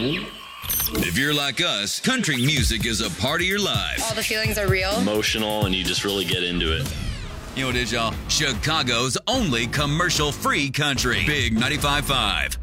If you're like us, country music is a part of your life. All the feelings are real. Emotional, and you just really get into it. You know what it is, y'all? Chicago's only commercial-free country. Big 95.5.